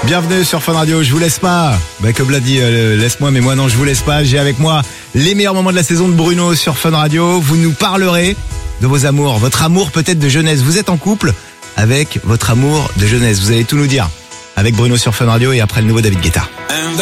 Bienvenue sur Fun Radio, je vous laisse pas. Comme l'a dit, laisse-moi, mais moi non, je vous laisse pas. J'ai avec moi les meilleurs moments de la saison de Bruno sur Fun Radio. Vous nous parlerez de vos amours, votre amour peut-être de jeunesse. Vous êtes en couple avec votre amour de jeunesse. Vous allez tout nous dire avec Bruno sur Fun Radio et après le nouveau David Guetta.